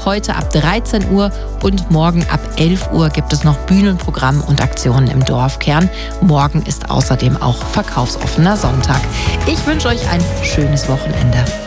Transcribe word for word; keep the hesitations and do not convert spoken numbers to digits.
Heute ab dreizehn Uhr und morgen ab elf Uhr gibt es noch Bühnenprogramm und Aktionen im Dorfkern. Morgen ist außerdem auch verkaufsoffener Sonntag. Ich wünsche euch ein schönes Wochenende.